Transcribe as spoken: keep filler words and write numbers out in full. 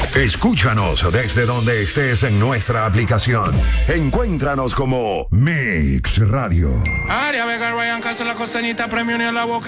Escúchanos desde donde estés en nuestra aplicación. Encuéntranos como Mix Radio. Aria Vega, Ryan Castro, la costeñita, premio ni a la boca.